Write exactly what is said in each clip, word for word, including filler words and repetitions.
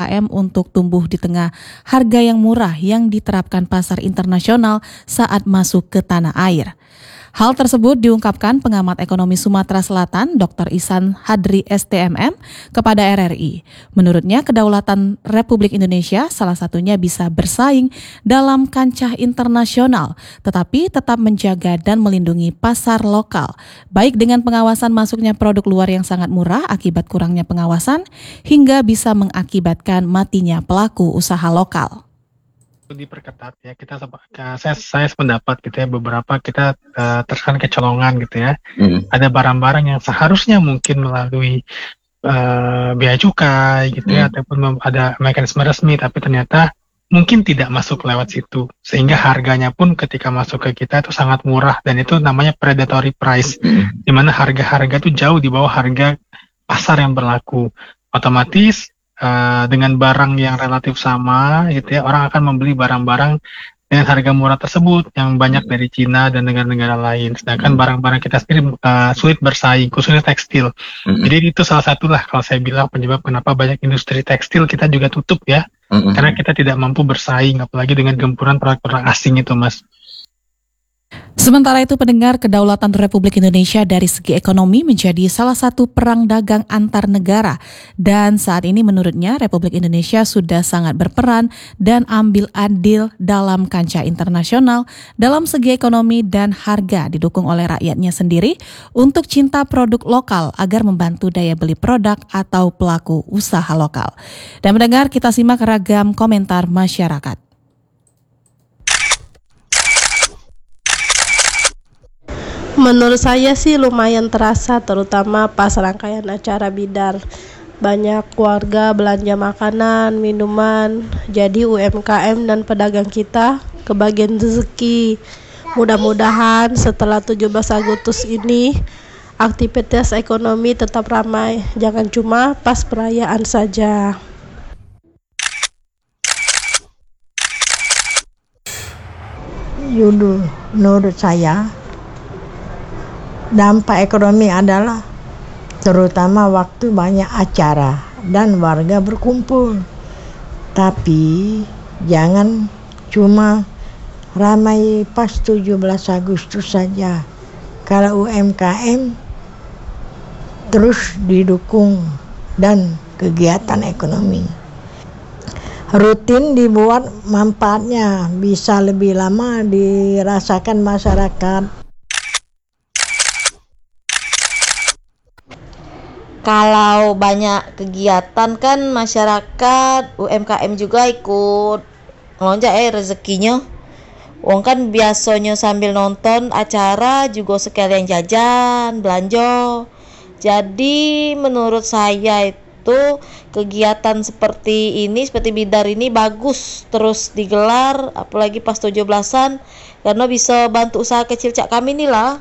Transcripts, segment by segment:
K M untuk tumbuh di tengah harga yang murah yang diterapkan pasar internasional saat masuk ke tanah air. Hal tersebut diungkapkan pengamat ekonomi Sumatera Selatan, doktor Ihsan Hadri S T M M, kepada R R I. Menurutnya, kedaulatan Republik Indonesia salah satunya bisa bersaing dalam kancah internasional, tetapi tetap menjaga dan melindungi pasar lokal, baik dengan pengawasan masuknya produk luar yang sangat murah akibat kurangnya pengawasan, hingga bisa mengakibatkan matinya pelaku usaha lokal. Diperketat ya, kita saya saya sependapat gitu ya, beberapa kita uh, terkesan kecolongan gitu ya. Mm. Ada barang-barang yang seharusnya mungkin melalui uh, bea cukai gitu mm. ya, ataupun ada mekanisme resmi, tapi ternyata mungkin tidak masuk lewat situ, sehingga harganya pun ketika masuk ke kita itu sangat murah, dan itu namanya predatory price, mm. di mana harga-harga itu jauh di bawah harga pasar yang berlaku. Otomatis Uh, dengan barang yang relatif sama gitu ya, orang akan membeli barang-barang dengan harga murah tersebut yang banyak dari Cina dan negara-negara lain, sedangkan barang-barang kita sendiri uh, sulit bersaing, khususnya tekstil. Mm-hmm. Jadi itu salah satu lah kalau saya bilang penyebab kenapa banyak industri tekstil kita juga tutup ya, mm-hmm. karena kita tidak mampu bersaing, apalagi dengan gempuran produk-produk asing itu, Mas. Sementara itu, pendengar, kedaulatan Republik Indonesia dari segi ekonomi menjadi salah satu perang dagang antar negara, dan saat ini menurutnya Republik Indonesia sudah sangat berperan dan ambil andil dalam kancah internasional dalam segi ekonomi dan harga, didukung oleh rakyatnya sendiri untuk cinta produk lokal agar membantu daya beli produk atau pelaku usaha lokal. Dan mendengar, kita simak ragam komentar masyarakat. Menurut saya sih lumayan terasa, terutama pas rangkaian acara Bidar. Banyak warga belanja makanan, minuman, jadi U M K M dan pedagang kita kebagian rezeki. Mudah-mudahan setelah tujuh belas Agustus ini, aktivitas ekonomi tetap ramai, jangan cuma pas perayaan saja. Yudul, menurut saya, dampak ekonomi adalah terutama waktu banyak acara dan warga berkumpul. Tapi jangan cuma ramai pas tujuh belas Agustus saja. Kalau U M K M terus didukung dan kegiatan ekonomi rutin dibuat, manfaatnya bisa lebih lama dirasakan masyarakat. Kalau banyak kegiatan kan masyarakat, U M K M juga ikut ngelonjak eh rezekinya. Wong kan biasanya sambil nonton acara juga sekalian jajan, belanja. Jadi menurut saya itu kegiatan seperti ini, seperti Bidar ini bagus terus digelar, apalagi pas tujuh belasan, karena bisa bantu usaha kecil cak kami nih lah.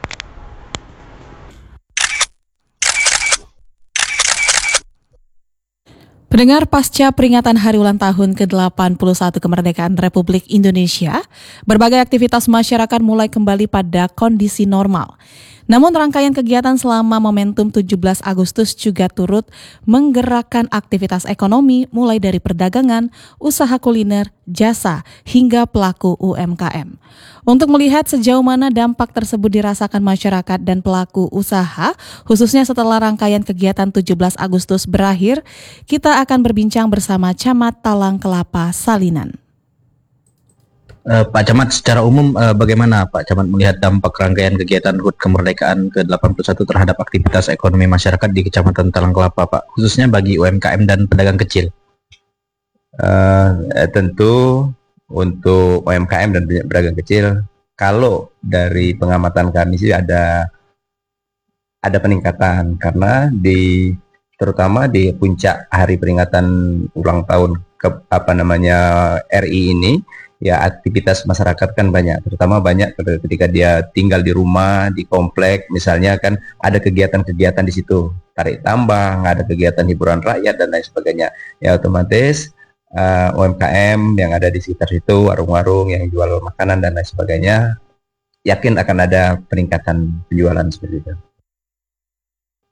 Pendengar, pasca peringatan hari ulang tahun ke delapan puluh satu kemerdekaan Republik Indonesia, berbagai aktivitas masyarakat mulai kembali pada kondisi normal. Namun rangkaian kegiatan selama momentum tujuh belas Agustus juga turut menggerakkan aktivitas ekonomi mulai dari perdagangan, usaha kuliner, jasa, hingga pelaku U M K M. Untuk melihat sejauh mana dampak tersebut dirasakan masyarakat dan pelaku usaha, khususnya setelah rangkaian kegiatan tujuh belas Agustus berakhir, kita akan berbincang bersama Camat Talang Kelapa, Salinan. Uh, Pak Camat, secara umum uh, bagaimana Pak Camat melihat dampak rangkaian kegiatan H U T kemerdekaan ke delapan puluh satu terhadap aktivitas ekonomi masyarakat di Kecamatan Talang Kelapa, Pak, khususnya bagi U M K M dan pedagang kecil? Uh, eh, tentu untuk U M K M dan pedagang kecil, kalau dari pengamatan kami sih ada ada peningkatan, karena di terutama di puncak hari peringatan ulang tahun ke apa namanya R I ini, ya aktivitas masyarakat kan banyak, terutama banyak ketika dia tinggal di rumah, di komplek, misalnya kan ada kegiatan-kegiatan di situ, tarik tambang, ada kegiatan hiburan rakyat dan lain sebagainya. Ya otomatis uh, U M K M yang ada di sekitar situ, warung-warung yang jual makanan dan lain sebagainya, yakin akan ada peningkatan penjualan seperti itu.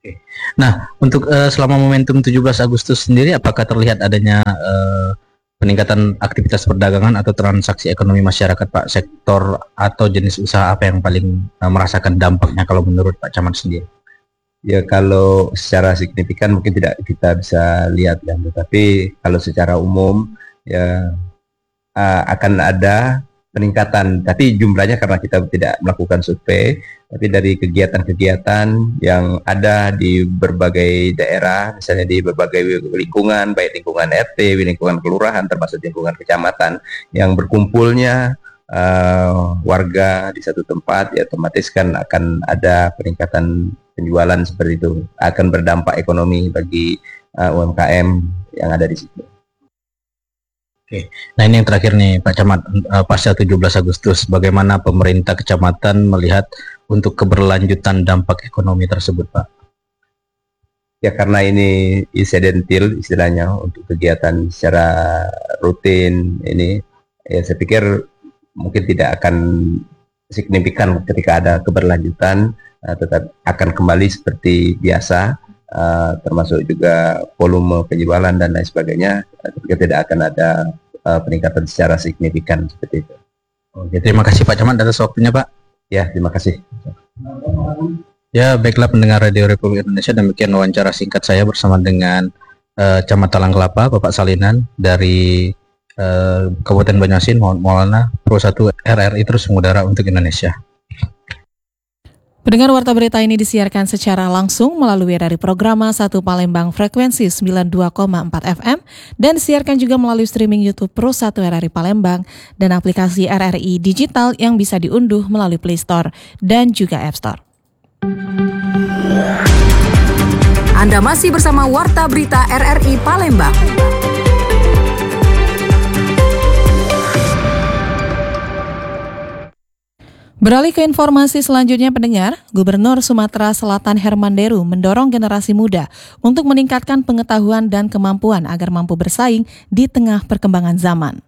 Oke. Nah, untuk uh, selama momentum tujuh belas Agustus sendiri, apakah terlihat adanya uh, peningkatan aktivitas perdagangan atau transaksi ekonomi masyarakat, Pak? Sektor atau jenis usaha apa yang paling uh, merasakan dampaknya kalau menurut Pak Camat sendiri? Ya, kalau secara signifikan mungkin tidak kita bisa lihat ya, tetapi kalau secara umum ya uh, akan ada peningkatan, tapi jumlahnya karena kita tidak melakukan survei, tapi dari kegiatan-kegiatan yang ada di berbagai daerah, misalnya di berbagai lingkungan, baik lingkungan R T, lingkungan kelurahan, termasuk lingkungan kecamatan, yang berkumpulnya uh, warga di satu tempat, ya otomatis kan akan ada peningkatan penjualan seperti itu, akan berdampak ekonomi bagi uh, U M K M yang ada di situ. Oke, nah ini yang terakhir nih Pak Camat, uh, pasca tujuh belas Agustus, bagaimana pemerintah kecamatan melihat untuk keberlanjutan dampak ekonomi tersebut, Pak? Ya, karena ini insidentil istilahnya untuk kegiatan secara rutin ini, ya saya pikir mungkin tidak akan signifikan ketika ada keberlanjutan, uh, tetap akan kembali seperti biasa, uh, termasuk juga volume penjualan dan lain sebagainya, ketika tidak akan ada uh, peningkatan secara signifikan seperti itu. Oke, terima kasih Pak Camat atas waktunya, Pak. Ya, terima kasih. Ya, baiklah pendengar Radio Republik Indonesia, demikian wawancara singkat saya bersama dengan uh, Camat Talang Kelapa, Bapak Salinan dari uh, Kabupaten Banyuasin, Maulana Pro satu R R I Terus Mengudara untuk Indonesia. Pendengar warta berita ini disiarkan secara langsung melalui dari Programa satu Palembang frekuensi sembilan puluh dua koma empat F M dan disiarkan juga melalui streaming YouTube Pro satu R R I Palembang dan aplikasi R R I Digital yang bisa diunduh melalui Play Store dan juga App Store. Anda masih bersama Warta Berita R R I Palembang. Beralih ke informasi selanjutnya pendengar, Gubernur Sumatera Selatan Herman Deru mendorong generasi muda untuk meningkatkan pengetahuan dan kemampuan agar mampu bersaing di tengah perkembangan zaman.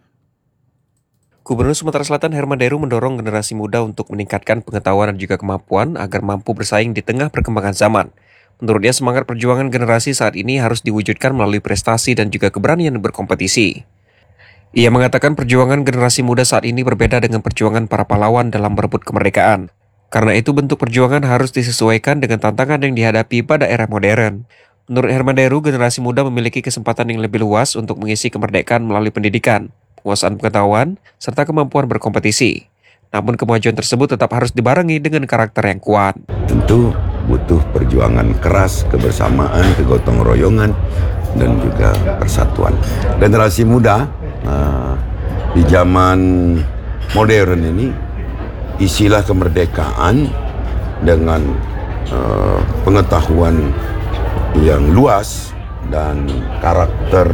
Gubernur Sumatera Selatan Herman Deru mendorong generasi muda untuk meningkatkan pengetahuan dan juga kemampuan agar mampu bersaing di tengah perkembangan zaman. Menurutnya, semangat perjuangan generasi saat ini harus diwujudkan melalui prestasi dan juga keberanian berkompetisi. Ia mengatakan perjuangan generasi muda saat ini berbeda dengan perjuangan para pahlawan dalam berebut kemerdekaan. Karena itu bentuk perjuangan harus disesuaikan dengan tantangan yang dihadapi pada era modern. Menurut Herman Deru, generasi muda memiliki kesempatan yang lebih luas untuk mengisi kemerdekaan melalui pendidikan, penguasaan pengetahuan, serta kemampuan berkompetisi. Namun kemajuan tersebut tetap harus dibarengi dengan karakter yang kuat. Tentu butuh perjuangan keras, kebersamaan, kegotong royongan, dan juga persatuan. Generasi muda Nah, di zaman modern ini isilah kemerdekaan dengan uh, pengetahuan yang luas dan karakter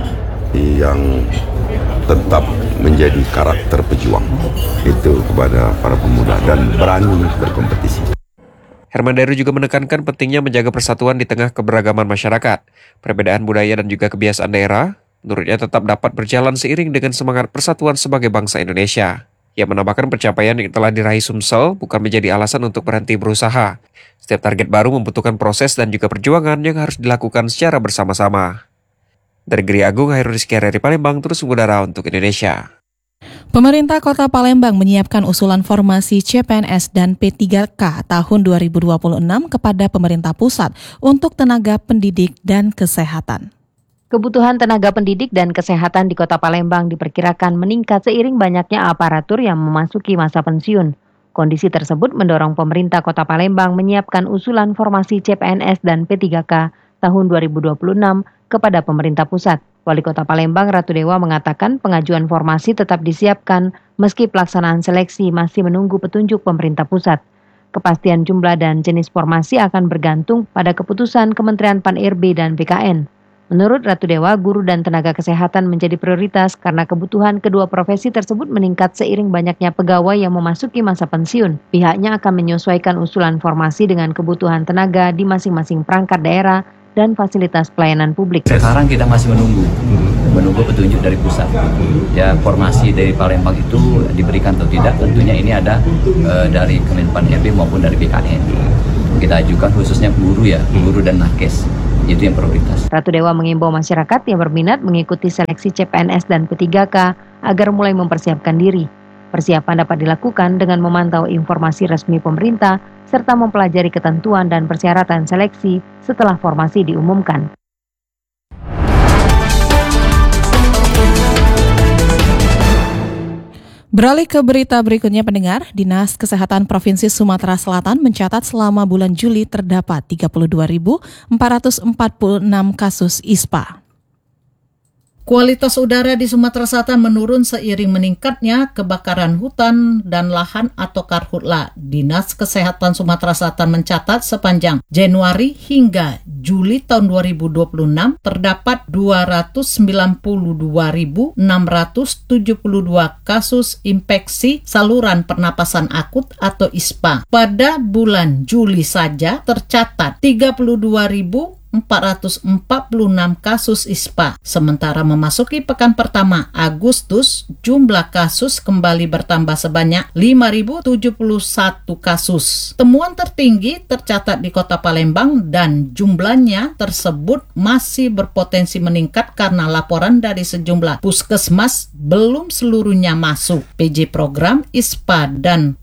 yang tetap menjadi karakter pejuang. Itu kepada para pemuda dan berani berkompetisi. Herman Deru juga menekankan pentingnya menjaga persatuan di tengah keberagaman masyarakat, perbedaan budaya dan juga kebiasaan daerah. Menurutnya tetap dapat berjalan seiring dengan semangat persatuan sebagai bangsa Indonesia. Ia menambahkan pencapaian yang telah diraih Sumsel bukan menjadi alasan untuk berhenti berusaha. Setiap target baru membutuhkan proses dan juga perjuangan yang harus dilakukan secara bersama-sama. Dari Geri Agung, Hairul Rizky R R I Palembang, Terus Mengudara untuk Indonesia. Pemerintah Kota Palembang menyiapkan usulan formasi C P N S dan P tiga K tahun dua ribu dua puluh enam kepada pemerintah pusat untuk tenaga pendidik dan kesehatan. Kebutuhan tenaga pendidik dan kesehatan di Kota Palembang diperkirakan meningkat seiring banyaknya aparatur yang memasuki masa pensiun. Kondisi tersebut mendorong pemerintah Kota Palembang menyiapkan usulan formasi C P N S dan P tiga K tahun dua ribu dua puluh enam kepada pemerintah pusat. Wali Kota Palembang Ratu Dewa mengatakan pengajuan formasi tetap disiapkan meski pelaksanaan seleksi masih menunggu petunjuk pemerintah pusat. Kepastian jumlah dan jenis formasi akan bergantung pada keputusan Kementerian Pan R B dan B K N. Menurut Ratu Dewa, guru dan tenaga kesehatan menjadi prioritas karena kebutuhan kedua profesi tersebut meningkat seiring banyaknya pegawai yang memasuki masa pensiun. Pihaknya akan menyesuaikan usulan formasi dengan kebutuhan tenaga di masing-masing perangkat daerah dan fasilitas pelayanan publik. Sekarang kita masih menunggu, menunggu petunjuk dari pusat. Ya, formasi dari Palembang itu diberikan atau tidak, tentunya ini ada e, dari Kemenpan R B maupun dari B K N. kita ajukan khususnya guru ya, guru dan nakes. Itu yang prioritas. Ratu Dewa mengimbau masyarakat yang berminat mengikuti seleksi C P N S dan P tiga K agar mulai mempersiapkan diri. Persiapan dapat dilakukan dengan memantau informasi resmi pemerintah serta mempelajari ketentuan dan persyaratan seleksi setelah formasi diumumkan. Beralih ke berita berikutnya pendengar, Dinas Kesehatan Provinsi Sumatera Selatan mencatat selama bulan Juli terdapat tiga puluh dua ribu empat ratus empat puluh enam kasus I S P A. Kualitas udara di Sumatera Selatan menurun seiring meningkatnya kebakaran hutan dan lahan atau karhutla. Dinas Kesehatan Sumatera Selatan mencatat sepanjang Januari hingga Juli tahun dua ribu dua puluh enam terdapat dua ratus sembilan puluh dua ribu enam ratus tujuh puluh dua kasus infeksi saluran pernapasan akut atau I S P A. Pada bulan Juli saja tercatat tiga puluh dua ribu empat ratus empat puluh enam kasus I S P A. Sementara memasuki pekan pertama Agustus, jumlah kasus kembali bertambah sebanyak lima ribu tujuh puluh satu kasus. Temuan tertinggi tercatat di Kota Palembang dan jumlahnya tersebut masih berpotensi meningkat karena laporan dari sejumlah puskesmas belum seluruhnya masuk P J program I S P A dan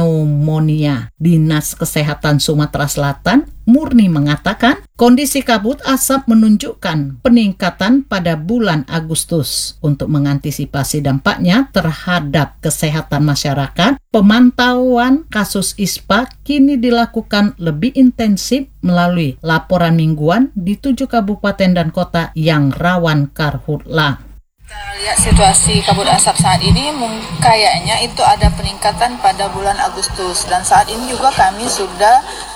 pneumonia. Dinas Kesehatan Sumatera Selatan Murni mengatakan kondisi kabut asap menunjukkan peningkatan pada bulan Agustus. Untuk mengantisipasi dampaknya terhadap kesehatan masyarakat, pemantauan kasus I S P A kini dilakukan lebih intensif melalui laporan mingguan di tujuh kabupaten dan kota yang rawan karhutla. Kita lihat situasi kabut asap saat ini kayaknya itu ada peningkatan pada bulan Agustus, dan saat ini juga kami sudah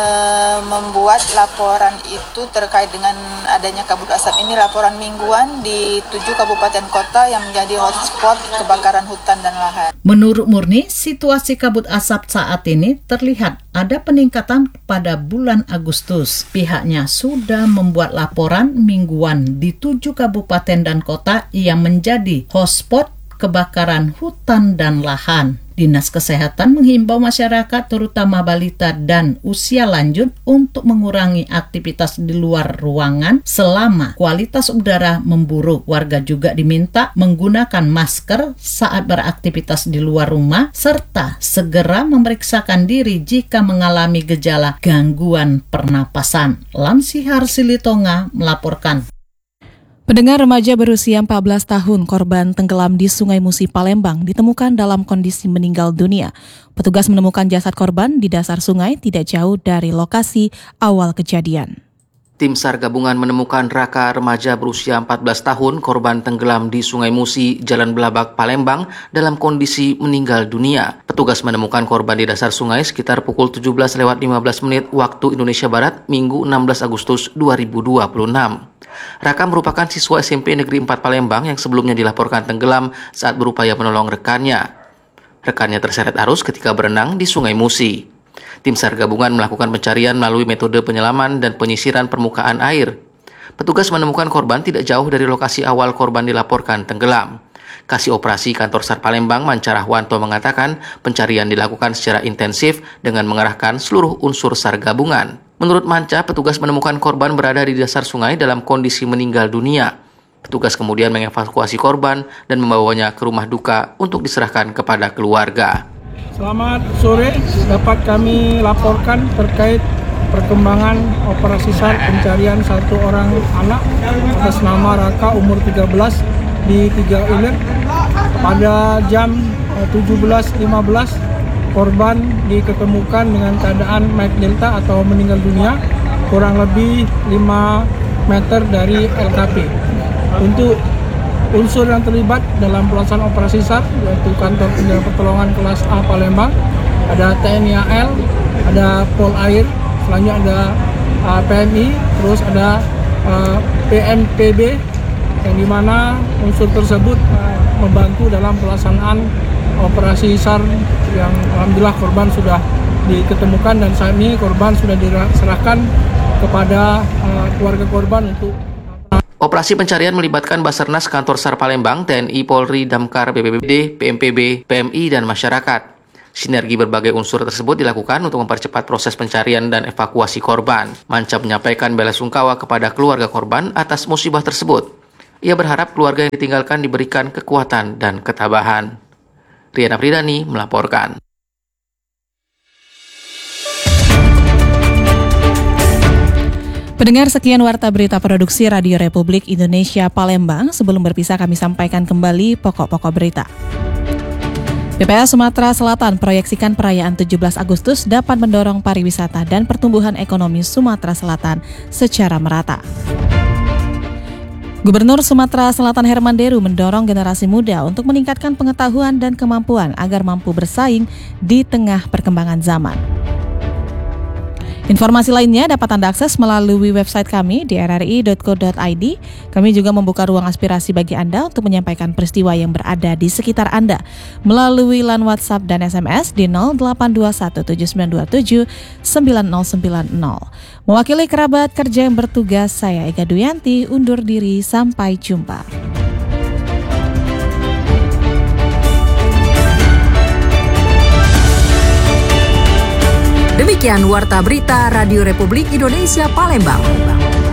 Uh, membuat laporan itu terkait dengan adanya kabut asap ini, laporan mingguan di tujuh kabupaten kota yang menjadi hotspot kebakaran hutan dan lahan. Menurut Murni, situasi kabut asap saat ini terlihat ada peningkatan pada bulan Agustus. Pihaknya sudah membuat laporan mingguan di tujuh kabupaten dan kota yang menjadi hotspot kebakaran hutan dan lahan. Dinas Kesehatan menghimbau masyarakat terutama balita dan usia lanjut untuk mengurangi aktivitas di luar ruangan selama kualitas udara memburuk. Warga juga diminta menggunakan masker saat beraktivitas di luar rumah serta segera memeriksakan diri jika mengalami gejala gangguan pernapasan. Lamsihar Silitonga melaporkan. Pendengar, remaja berusia empat belas tahun korban tenggelam di Sungai Musi, Palembang ditemukan dalam kondisi meninggal dunia. Petugas menemukan jasad korban di dasar sungai tidak jauh dari lokasi awal kejadian. Tim SAR gabungan menemukan Raka, remaja berusia empat belas tahun, korban tenggelam di Sungai Musi, Jalan Belabak, Palembang, dalam kondisi meninggal dunia. Petugas menemukan korban di dasar sungai sekitar pukul tujuh belas lewat lima belas menit waktu Indonesia Barat, Minggu enam belas Agustus dua ribu dua puluh enam. Raka merupakan siswa S M P Negeri empat Palembang yang sebelumnya dilaporkan tenggelam saat berupaya menolong rekannya. Rekannya terseret arus ketika berenang di Sungai Musi. Tim SAR gabungan melakukan pencarian melalui metode penyelaman dan penyisiran permukaan air. Petugas menemukan korban tidak jauh dari lokasi awal korban dilaporkan tenggelam. Kasih Operasi Kantor SAR Palembang Manca Rahwanto mengatakan pencarian dilakukan secara intensif dengan mengerahkan seluruh unsur SAR gabungan. Menurut Manca, petugas menemukan korban berada di dasar sungai dalam kondisi meninggal dunia. Petugas kemudian mengevakuasi korban dan membawanya ke rumah duka untuk diserahkan kepada keluarga. Selamat sore, dapat kami laporkan terkait perkembangan operasi SAR pencarian satu orang anak atas nama Raka umur tiga belas di Tiga Ilir. Pada jam tujuh belas lima belas korban diketemukan dengan keadaan Mike Delta atau meninggal dunia kurang lebih lima meter dari L K P. Untuk unsur yang terlibat dalam pelaksanaan operasi SAR yaitu Kantor Penjara Pertolongan Kelas A Palembang, ada T N I A L, ada Pol Air, selanjutnya ada uh, P M I, terus ada uh, P M P B, yang dimana unsur tersebut uh, membantu dalam pelaksanaan operasi SAR yang alhamdulillah korban sudah diketemukan dan saat ini korban sudah diserahkan kepada uh, keluarga korban untuk Operasi pencarian melibatkan Basarnas, Kantor SAR Palembang, T N I, Polri, Damkar, B P B D, P M P B, P M I, dan masyarakat. Sinergi berbagai unsur tersebut dilakukan untuk mempercepat proses pencarian dan evakuasi korban. Manca menyampaikan bela sungkawa kepada keluarga korban atas musibah tersebut. Ia berharap keluarga yang ditinggalkan diberikan kekuatan dan ketabahan. Riana Pridani melaporkan. Pendengar, sekian Warta Berita Produksi Radio Republik Indonesia Palembang. Sebelum berpisah kami sampaikan kembali pokok-pokok berita. B P S Sumatera Selatan proyeksikan perayaan tujuh belas Agustus dapat mendorong pariwisata dan pertumbuhan ekonomi Sumatera Selatan secara merata. Gubernur Sumatera Selatan Herman Deru mendorong generasi muda untuk meningkatkan pengetahuan dan kemampuan agar mampu bersaing di tengah perkembangan zaman. Informasi lainnya dapat Anda akses melalui website kami di r r i dot co dot i d. Kami juga membuka ruang aspirasi bagi Anda untuk menyampaikan peristiwa yang berada di sekitar Anda melalui line WhatsApp dan S M S di nol delapan dua satu tujuh sembilan dua tujuh sembilan nol sembilan nol. Mewakili kerabat kerja yang bertugas, saya Ega Duyanti undur diri, sampai jumpa. Demikian Warta Berita Radio Republik Indonesia Palembang.